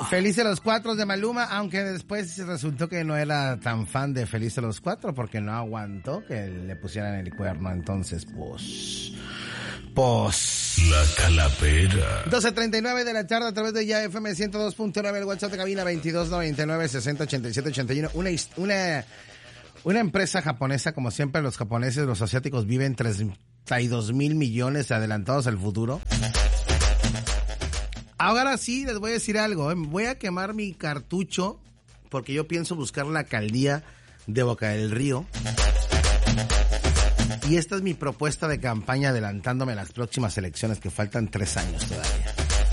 Felices los Cuatro de Maluma, aunque después resultó que no era tan fan de Felices los Cuatro porque no aguantó que le pusieran el cuerno. Entonces, pues... La Calavera. 12:39 de la tarde a través de Ya FM 102.9, el WhatsApp de cabina 2299-608781. Una empresa japonesa, como siempre los japoneses, los asiáticos viven 32 mil millones adelantados al futuro. Ahora sí, les voy a decir algo, voy a quemar mi cartucho porque yo pienso buscar la alcaldía de Boca del Río. Y esta es mi propuesta de campaña adelantándome a las próximas elecciones que faltan 3 años todavía.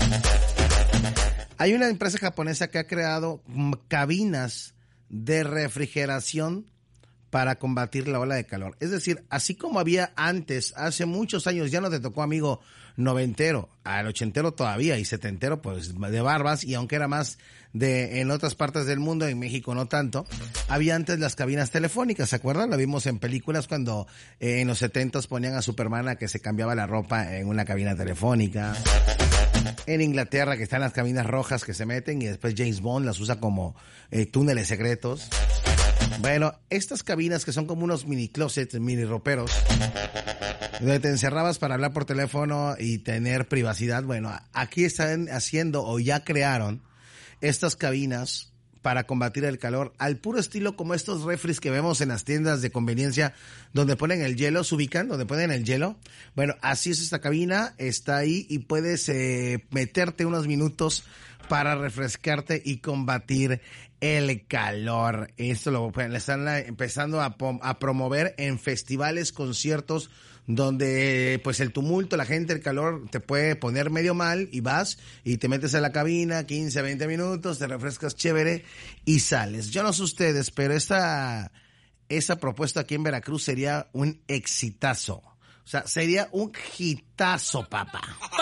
Hay una empresa japonesa que ha creado cabinas de refrigeración para combatir la ola de calor. Es decir, así como había antes, hace muchos años, ya no te tocó, amigo noventero, al ochentero todavía y setentero, pues de barbas, y aunque era más de en otras partes del mundo, en México no tanto, había antes las cabinas telefónicas, ¿se acuerdan? Lo vimos en películas cuando en los 70s ponían a Superman a que se cambiaba la ropa en una cabina telefónica. En Inglaterra, que están las cabinas rojas que se meten y después James Bond las usa como túneles secretos. Bueno, estas cabinas que son como unos mini closets, mini roperos, donde te encerrabas para hablar por teléfono y tener privacidad. Bueno, aquí están haciendo o ya crearon estas cabinas para combatir el calor al puro estilo como estos refris que vemos en las tiendas de conveniencia donde ponen el hielo, se ubican, donde ponen el hielo. Bueno, así es esta cabina, está ahí y puedes meterte unos minutos para refrescarte y combatir el calor. Esto lo están empezando a promover en festivales, conciertos, donde pues el tumulto, la gente, el calor te puede poner medio mal y vas y te metes a la cabina 15, 20 minutos, te refrescas chévere y sales. Yo no sé ustedes, pero esa propuesta aquí en Veracruz sería un exitazo. O sea, sería un hitazo, papá.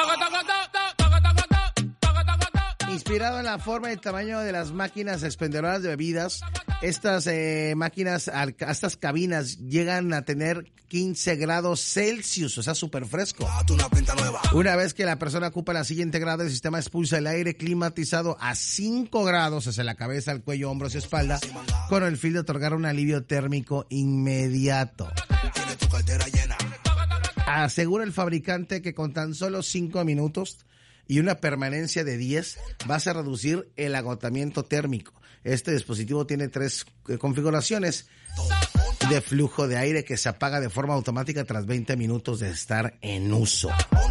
Inspirado en la forma y tamaño de las máquinas expendedoras de bebidas, estas máquinas, estas cabinas llegan a tener 15 grados Celsius, o sea, súper fresco. Una vez que la persona ocupa la silla integrada, el sistema expulsa el aire climatizado a 5 grados hacia la cabeza, el cuello, hombros y espalda, con el fin de otorgar un alivio térmico inmediato. Asegura el fabricante que con tan solo 5 minutos y una permanencia de 10 vas a reducir el agotamiento térmico. Este dispositivo tiene 3 configuraciones de flujo de aire que se apaga de forma automática tras 20 minutos de estar en uso.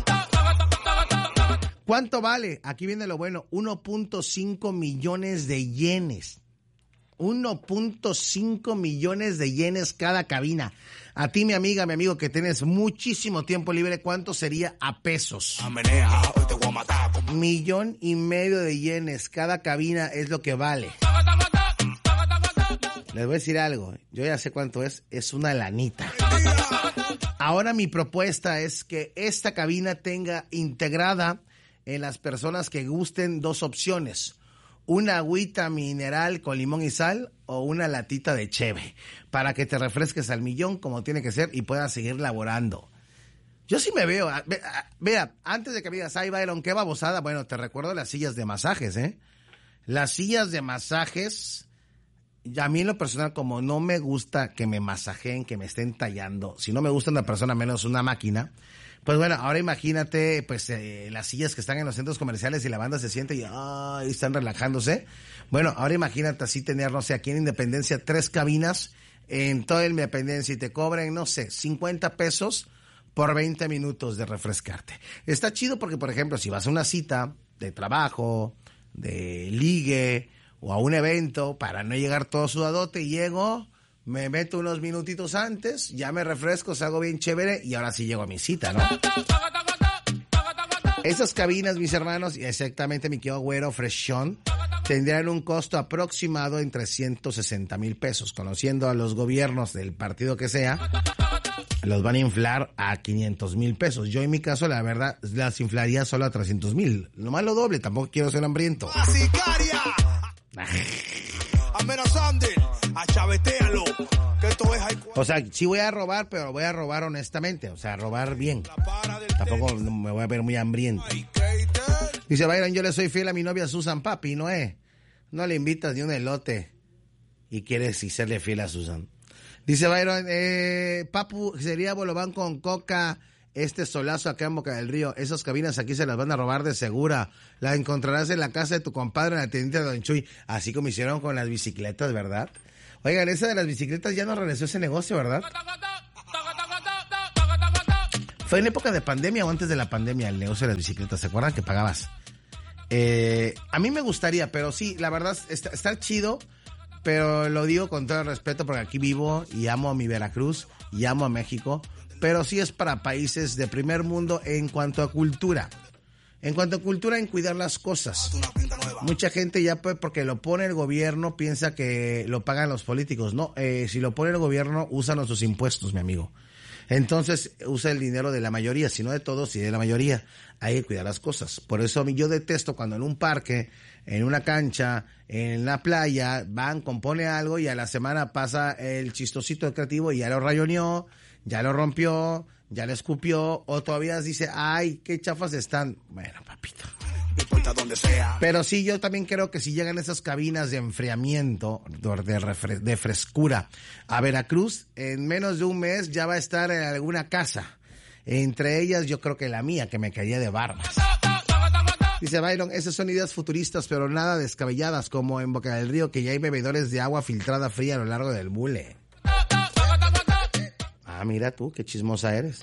¿Cuánto vale? Aquí viene lo bueno, 1.5 millones de yenes. 1.5 millones de yenes cada cabina. A ti, mi amiga, mi amigo, que tienes muchísimo tiempo libre, ¿cuánto sería a pesos? 1,5 millones de yenes cada cabina es lo que vale. Les voy a decir algo, yo ya sé cuánto es una lanita. Ahora mi propuesta es que esta cabina tenga integrada en las personas que gusten 2 opciones. Una agüita mineral con limón y sal o una latita de cheve para que te refresques al millón como tiene que ser y puedas seguir laborando. Yo sí me veo, vea, antes de que me digas, ay, Byron, qué babosada, bueno, te recuerdo las sillas de masajes, Las sillas de masajes, a mí en lo personal, como no me gusta que me masajeen, que me estén tallando, si no me gusta una persona menos una máquina, pues bueno, ahora imagínate, pues, las sillas que están en los centros comerciales y la banda se siente y están relajándose. Bueno, ahora imagínate así tener, no sé, aquí en Independencia 3 cabinas en toda Independencia y te cobren, no sé, 50 pesos por 20 minutos de refrescarte. Está chido porque, por ejemplo, si vas a una cita de trabajo, de ligue o a un evento, para no llegar todo sudadote, llego, me meto unos minutitos antes, ya me refresco, salgo bien chévere y ahora sí llego a mi cita, ¿no? Esas cabinas, mis hermanos, y exactamente mi querido güero freshón, tendrían un costo aproximado en 360,000 pesos. Conociendo a los gobiernos del partido que sea, los van a inflar a 500,000 pesos. Yo en mi caso, la verdad, las inflaría solo a 300,000. Nomás lo doble, tampoco quiero ser hambriento. O sea, sí voy a robar, pero voy a robar honestamente, o sea, robar bien. Tampoco me voy a ver muy hambriento. Dice Byron, yo le soy fiel a mi novia Susan, papi, no le invitas ni un elote y quieres serle fiel a Susan. Dice Byron, papu, sería bolobán con coca, solazo acá en Boca del Río. Esas cabinas aquí se las van a robar de segura. La encontrarás en la casa de tu compadre en la tiendita de Don Chuy. Así como hicieron con las bicicletas, ¿verdad? Oigan, esa de las bicicletas ya no regresó ese negocio, ¿verdad? Fue en época de pandemia o antes de la pandemia el negocio de las bicicletas. ¿Se acuerdan que pagabas? A mí me gustaría, pero sí, la verdad, está chido, pero lo digo con todo el respeto porque aquí vivo y amo a mi Veracruz y amo a México, pero sí es para países de primer mundo en cuanto a cultura. En cuanto a cultura, en cuidar las cosas. Mucha gente ya porque lo pone el gobierno piensa que lo pagan los políticos. No, si lo pone el gobierno, usan nuestros impuestos, mi amigo. Entonces usa el dinero de la mayoría, si no de todos y de la mayoría. Hay que cuidar las cosas. Por eso yo detesto cuando en un parque, en una cancha, en la playa, compone algo y a la semana pasa el chistosito creativo y ya lo rayoneó, ya lo rompió, ya le escupió, o todavía dice, ay, qué chafas están. Bueno, papito. No importa donde sea. Pero sí, yo también creo que si llegan esas cabinas de enfriamiento, de frescura a Veracruz, en menos de un mes ya va a estar en alguna casa. Entre ellas, yo creo que la mía, que me caía de barbas. Dice Byron, esas son ideas futuristas, pero nada descabelladas, como en Boca del Río, que ya hay bebedores de agua filtrada fría a lo largo del bule. Ah, mira tú, qué chismosa eres.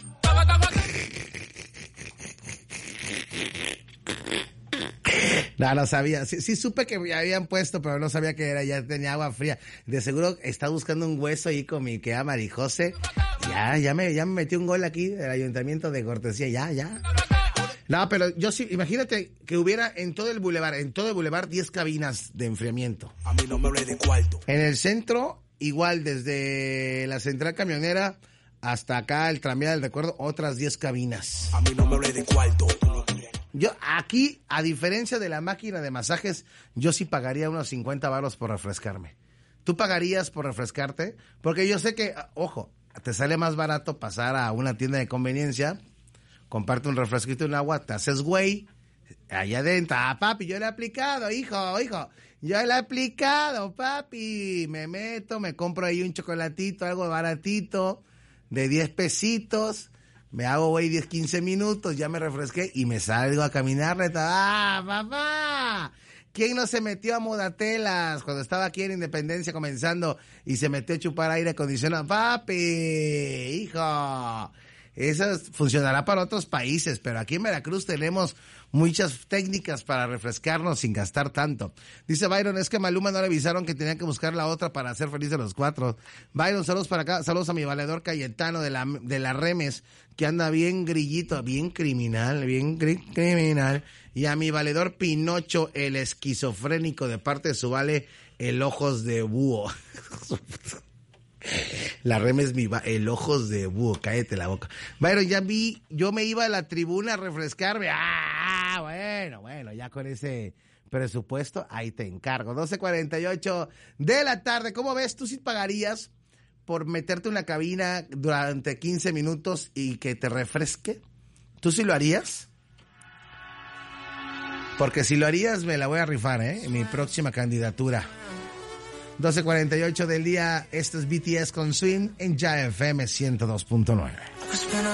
No sabía. Sí supe que me habían puesto, pero no sabía que ya tenía agua fría. De seguro está buscando un hueso ahí con mi querida Marijose. Ya me metió un gol aquí del ayuntamiento de cortesía. Ya. No, pero yo sí, imagínate que hubiera en todo el bulevar 10 cabinas de enfriamiento. A mí no me hablé de cuarto. En el centro, igual, desde la central camionera hasta acá, el tranvía del recuerdo, otras 10 cabinas. A mí no me hablé de cuarto. Yo aquí, a diferencia de la máquina de masajes, yo sí pagaría unos 50 varos por refrescarme. ¿Tú pagarías por refrescarte? Porque yo sé que, ojo, te sale más barato pasar a una tienda de conveniencia, comparte un refresquito y un agua, te haces güey, allá adentro, papi, yo lo he aplicado, hijo, yo lo he aplicado, papi, me meto, me compro ahí un chocolatito, algo baratito, de 10 pesitos, me hago güey 10, 15 minutos, ya me refresqué y me salgo a caminar, papá, ¿quién no se metió a Modatelas cuando estaba aquí en Independencia comenzando y se metió a chupar aire acondicionado? Papi, hijo, eso funcionará para otros países, pero aquí en Veracruz tenemos muchas técnicas para refrescarnos sin gastar tanto. Dice Byron, es que a Maluma no le avisaron que tenía que buscar la otra para ser feliz de los cuatro. Byron, saludos para acá, saludos a mi valedor Cayetano de la Remes, que anda bien grillito, bien criminal, y a mi valedor Pinocho, el esquizofrénico, de parte de su vale, el Ojos de Búho. La Remes, el Ojos de Búho, cállate la boca. Byron, yo me iba a la tribuna a refrescarme. Bueno, ya con ese presupuesto, ahí te encargo. 12:48 de la tarde. ¿Cómo ves? ¿Tú sí pagarías por meterte en una cabina durante 15 minutos y que te refresque? ¿Tú sí lo harías? Porque si lo harías, me la voy a rifar, en mi próxima candidatura. 12:48 del día, esto es BTS con Swing en Ya FM 102.9.